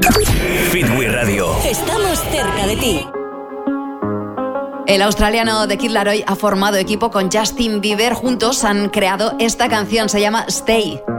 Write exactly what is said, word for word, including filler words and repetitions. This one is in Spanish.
Fit We Radio. Estamos cerca de ti. El australiano The Kid Laroi ha formado equipo con Justin Bieber. Juntos han creado esta canción, se llama Stay.